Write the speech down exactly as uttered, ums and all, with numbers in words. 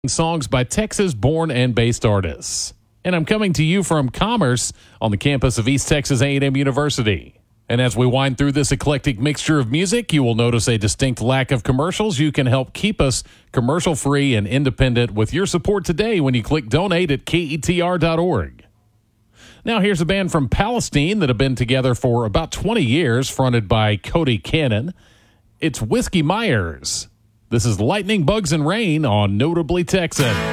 Songs by Texas-born and based artists. And I'm coming to you from Commerce on the campus of East Texas A and M University. And as we wind through this eclectic mixture of music, you will notice a distinct lack of commercials. You can help keep us commercial-free and independent with your support today when you click donate at K E T R dot org. Now here's a band from Palestine that have been together for about twenty years, fronted by Cody Cannon. It's Whiskey Myers. This is Lightning, Bugs, and Rain on Notably Texan.